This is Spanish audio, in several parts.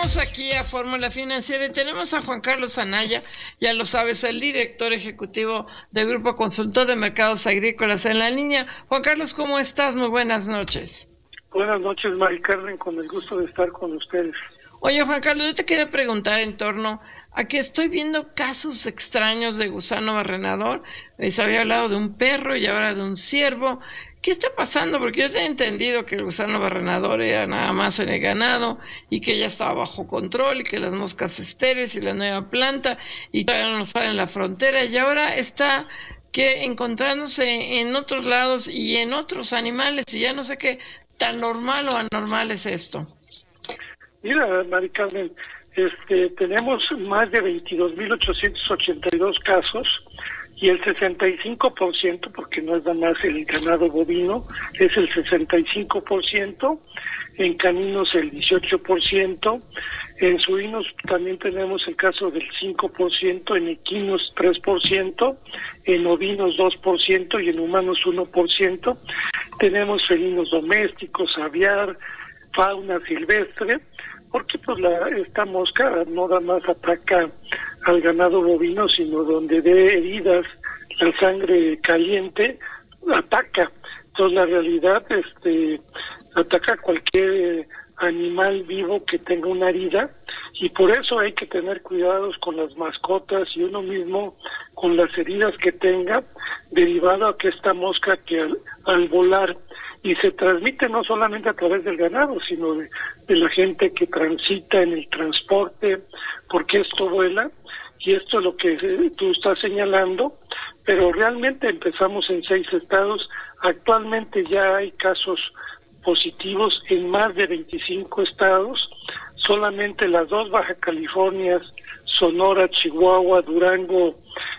Regresamos aquí a Fórmula Financiera y tenemos a Juan Carlos Anaya, ya lo sabes, el director ejecutivo del Grupo Consultor de Mercados Agrícolas en la línea. Juan Carlos, ¿cómo estás? Muy buenas noches. Buenas noches, Mari Carmen, con el gusto de estar con ustedes. Oye, Juan Carlos, yo te quería preguntar en torno a que estoy viendo casos extraños de gusano barrenador. Les había hablado de un perro y ahora de un ciervo. ¿Qué está pasando? Porque yo tenía entendido que el gusano barrenador era nada más en el ganado y que ya estaba bajo control y que las moscas estériles y la nueva planta y todavía no sale en la frontera y ahora está que encontrándose en otros lados y en otros animales y ya no sé qué tan normal o anormal es esto. Mira, Mari Carmen, tenemos más de 22.882 casos y el 65%, porque no es nada más el ganado bovino, es el 65%, en caninos el 18%, en suinos también tenemos el caso del 5%, en equinos 3%, en ovinos 2% y en humanos 1%. Tenemos felinos domésticos, aviar, fauna silvestre, porque pues esta mosca no nada más ataca al ganado bovino, sino donde dé heridas, la sangre caliente ataca. Entonces la realidad ataca a cualquier animal vivo que tenga una herida, y por eso hay que tener cuidados con las mascotas y uno mismo con las heridas que tenga, derivado a que esta mosca que al volar, y se transmite no solamente a través del ganado, sino de la gente que transita en el transporte, porque esto vuela, y esto es lo que tú estás señalando, pero realmente empezamos en 6 estados, actualmente ya hay casos positivos en más de 25 estados, solamente las 2 Baja Californias, Sonora, Chihuahua, Durango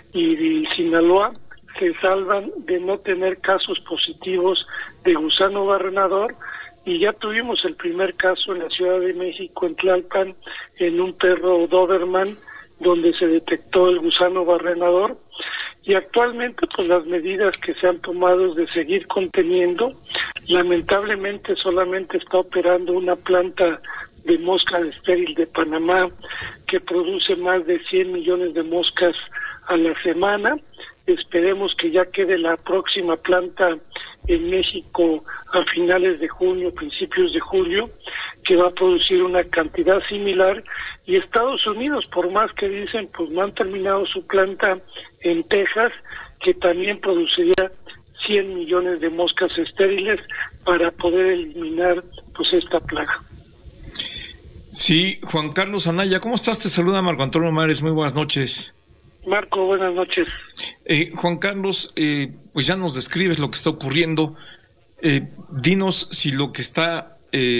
y Sinaloa, se salvan de no tener casos positivos de gusano barrenador, y ya tuvimos el primer caso en la Ciudad de México, en Tlalpan, en un perro Doberman, donde se detectó el gusano barrenador, y actualmente pues las medidas que se han tomado es de seguir conteniendo. Lamentablemente solamente está operando una planta de mosca estéril de Panamá que produce más de 100 millones de moscas a la semana. Esperemos que ya quede la próxima planta en México a finales de junio, principios de julio, que va a producir una cantidad similar. Y Estados Unidos, por más que dicen, pues no han terminado su planta en Texas, que también produciría 100 millones de moscas estériles para poder eliminar pues esta plaga. Sí, Juan Carlos Anaya, ¿cómo estás? Te saluda Marco Antonio Mares, muy buenas noches. Marco, buenas noches. Juan Carlos, pues ya nos describes lo que está ocurriendo. Dinos si lo que está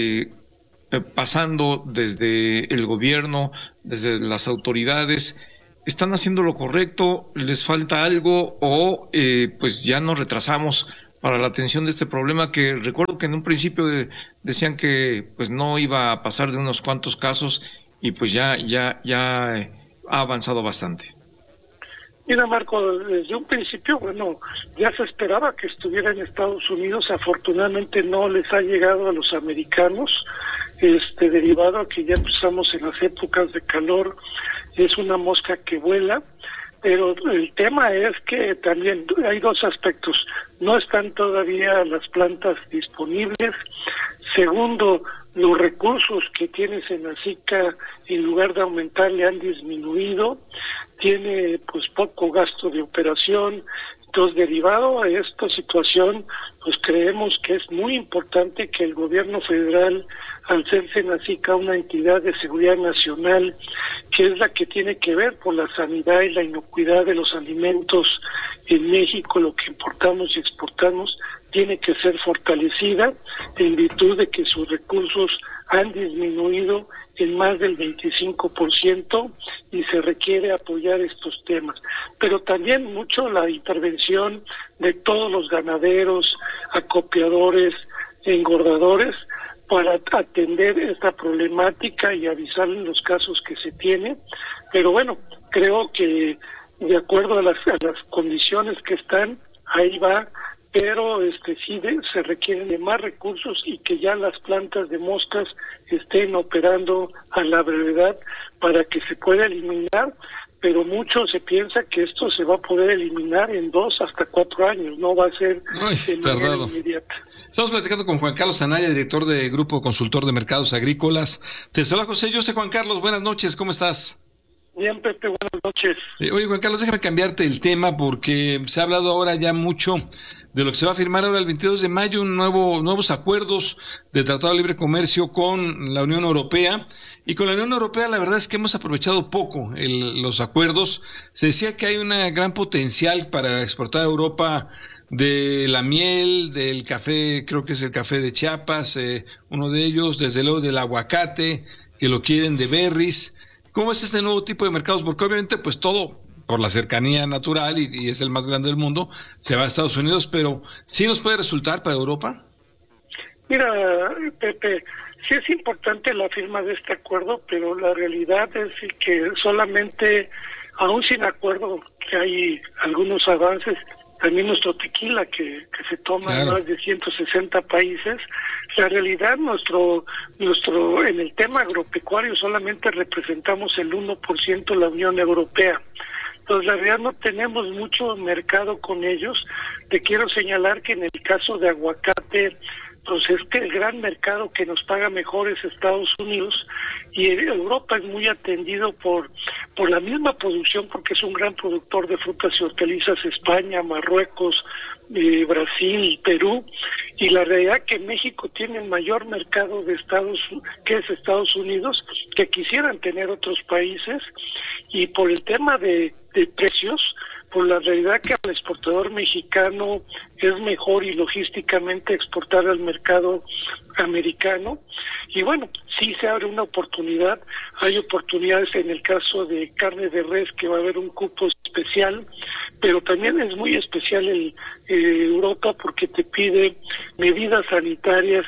pasando desde el gobierno, desde las autoridades, ¿están haciendo lo correcto? ¿Les falta algo? ¿O pues ya nos retrasamos para la atención de este problema que recuerdo que en un principio decían que pues no iba a pasar de unos cuantos casos y pues ya ha avanzado bastante? Mira, Marco, desde un principio, ya se esperaba que estuviera en Estados Unidos. Afortunadamente no les ha llegado a los americanos, derivado a que ya empezamos en las épocas de calor. Es una mosca que vuela, pero el tema es que también hay 2 aspectos. No están todavía las plantas disponibles. Segundo, los recursos que tiene Senacica, en lugar de aumentar, le han disminuido. Tiene pues poco gasto de operación. Entonces, derivado a esta situación, pues creemos que es muy importante que el gobierno federal, al ser Senacica una entidad de seguridad nacional, que es la que tiene que ver por la sanidad y la inocuidad de los alimentos en México, lo que importamos y exportamos, tiene que ser fortalecida en virtud de que sus recursos han disminuido en más del 25% y se requiere apoyar estos temas. Pero también mucho la intervención de todos los ganaderos, acopiadores, engordadores, para atender esta problemática y avisar en los casos que se tiene. Pero bueno, creo que de acuerdo a las condiciones que están, ahí va pero sí se requieren de más recursos y que ya las plantas de moscas estén operando a la brevedad para que se pueda eliminar, pero mucho se piensa que esto se va a poder eliminar en 2 hasta 4 años, no va a ser de manera inmediata. Estamos platicando con Juan Carlos Anaya, director de Grupo Consultor de Mercados Agrícolas. Te saluda José. Yo sé, Juan Carlos, buenas noches, ¿cómo estás? Bien, Pepe, buenas noches. Oye, Juan Carlos, déjame cambiarte el tema porque se ha hablado ahora ya mucho de lo que se va a firmar ahora el 22 de mayo, nuevos acuerdos de Tratado de Libre Comercio con la Unión Europea. Y con la Unión Europea la verdad es que hemos aprovechado poco los acuerdos. Se decía que hay un gran potencial para exportar a Europa de la miel, del café, creo que es el café de Chiapas, uno de ellos, desde luego del aguacate, que lo quieren, de berries. ¿Cómo es este nuevo tipo de mercados? Porque obviamente pues todo, por la cercanía natural y es el más grande del mundo, se va a Estados Unidos, pero ¿sí nos puede resultar para Europa? Mira, Pepe, sí es importante la firma de este acuerdo, pero la realidad es que solamente, aún sin acuerdo, que hay algunos avances. También nuestro tequila que se toma en más de 160 países. La realidad, nuestro en el tema agropecuario solamente representamos el 1% de la Unión Europea. Entonces, la realidad no tenemos mucho mercado con ellos. Te quiero señalar que en el caso de aguacate, pues el gran mercado que nos paga mejor es Estados Unidos, y Europa es muy atendido por la misma producción, porque es un gran productor de frutas y hortalizas, España, Marruecos, Brasil, Perú, y la realidad que México tiene el mayor mercado de Estados Unidos, que quisieran tener otros países, y por el tema de precios, por la realidad que al exportador mexicano es mejor y logísticamente exportar al mercado americano. Y bueno, sí se abre una oportunidad, hay oportunidades en el caso de carne de res, que va a haber un cupo especial, pero también es muy especial Europa, porque te pide medidas sanitarias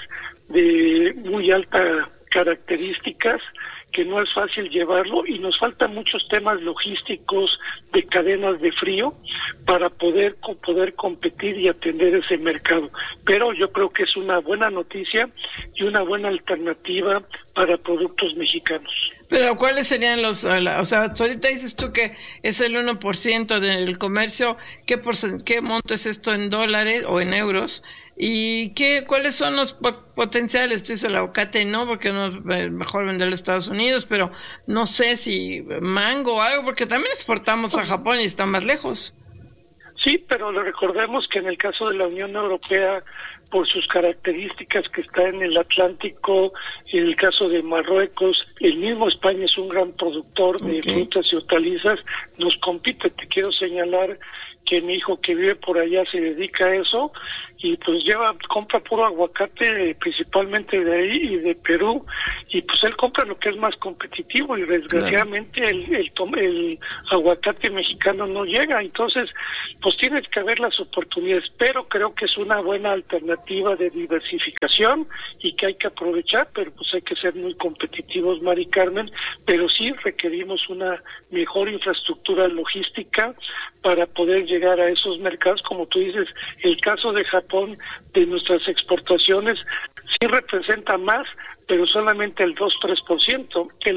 de muy alta características, que no es fácil llevarlo, y nos faltan muchos temas logísticos de cadenas de frío para poder competir y atender ese mercado. Pero yo creo que es una buena noticia y una buena alternativa para productos mexicanos. Pero ¿cuáles serían o sea, ahorita dices tú que es el 1% del comercio, ¿qué monto es esto en dólares o en euros? ¿Y cuáles son los potenciales? Tú dices el aguacate, ¿no? Porque no es mejor venderlo a Estados Unidos, pero no sé si mango o algo, porque también exportamos a Japón y está más lejos. Sí, pero recordemos que en el caso de la Unión Europea, por sus características que está en el Atlántico, en el caso de Marruecos, el mismo España es un gran productor de frutas y hortalizas, nos compite. Te quiero señalar que mi hijo que vive por allá se dedica a eso, y pues compra puro aguacate, principalmente de ahí y de Perú, y pues él compra lo que es más competitivo, y desgraciadamente el aguacate mexicano no llega. Entonces pues tienes que ver las oportunidades, pero creo que es una buena alternativa de diversificación y que hay que aprovechar, pero pues hay que ser muy competitivos, Mari Carmen, pero sí requerimos una mejor infraestructura logística para poder llegar a esos mercados. Como tú dices, el caso de Japón, de nuestras exportaciones, sí representa más, pero solamente el 2-3%. El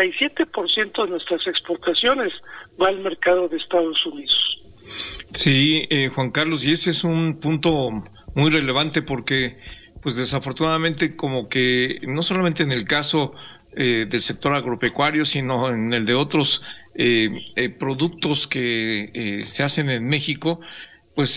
87% de nuestras exportaciones va al mercado de Estados Unidos. Sí, Juan Carlos, y ese es un punto muy relevante, porque pues desafortunadamente, como que no solamente en el caso del sector agropecuario, sino en el de otros productos que se hacen en México, pues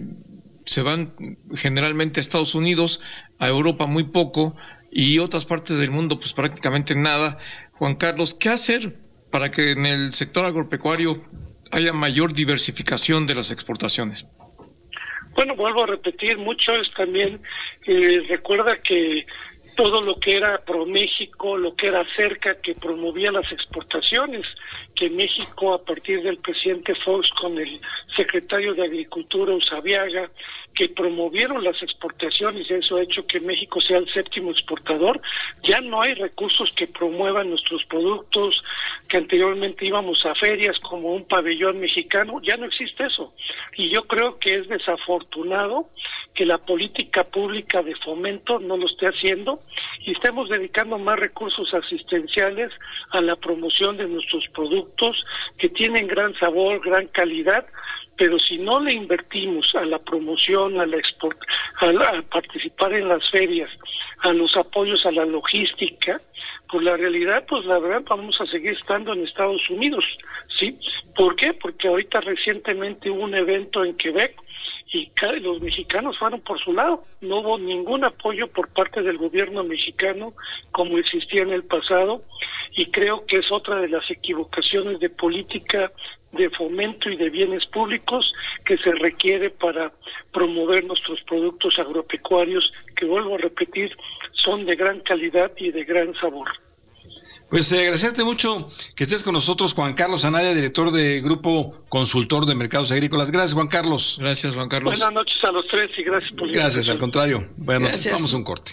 se van generalmente a Estados Unidos, a Europa muy poco, y otras partes del mundo pues prácticamente nada. Juan Carlos, ¿qué hacer para que en el sector agropecuario haya mayor diversificación de las exportaciones? Bueno, vuelvo a repetir, mucho es también, recuerda que todo lo que era ProMéxico, lo que era Cerca, que promovía las exportaciones, que México, a partir del presidente Fox con el secretario de Agricultura, Usabiaga, que promovieron las exportaciones, y eso ha hecho que México sea el 7º exportador. Ya no hay recursos que promuevan nuestros productos, que anteriormente íbamos a ferias como un pabellón mexicano, ya no existe eso. Y yo creo que es desafortunado que la política pública de fomento no lo esté haciendo y estemos dedicando más recursos asistenciales a la promoción de nuestros productos que tienen gran sabor, gran calidad, pero si no le invertimos a la promoción, a participar en las ferias, a los apoyos a la logística, pues la realidad, pues la verdad vamos a seguir estando en Estados Unidos, ¿sí? ¿Por qué? Porque ahorita recientemente hubo un evento en Quebec y los mexicanos fueron por su lado. No hubo ningún apoyo por parte del gobierno mexicano como existía en el pasado, y creo que es otra de las equivocaciones de política de fomento y de bienes públicos que se requiere para promover nuestros productos agropecuarios, que vuelvo a repetir, son de gran calidad y de gran sabor. Pues agradecerte mucho que estés con nosotros, Juan Carlos Anaya, director de Grupo Consultor de Mercados Agrícolas. Gracias, Juan Carlos. Gracias, Juan Carlos. Buenas noches a los tres y gracias por la Gracias, al contrario. Bueno, vamos a un corte.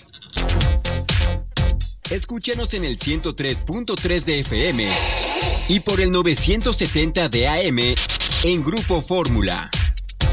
Escúchanos en el 103.3 de FM y por el 970 de AM en Grupo Fórmula.